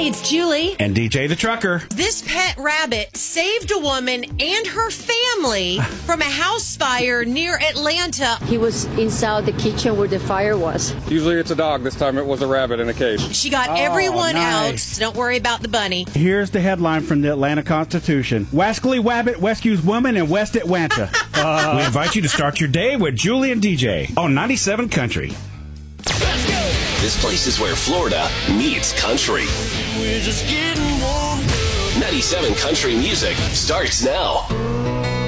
Hey, it's Julie. And DJ the Trucker. This pet rabbit saved a woman and her family from a house fire near Atlanta. He was inside the kitchen where the fire was. Usually it's a dog. This time it was a rabbit in a cage. She got everyone out, nice. so don't worry about the bunny. Here's the headline from the Atlanta Constitution. Wascally Wabbit rescues woman in West Atlanta. We invite you to start your day with Julie and DJ on 97 Country. This place is where Florida meets country. We're just getting warm. 97 Country Music starts now.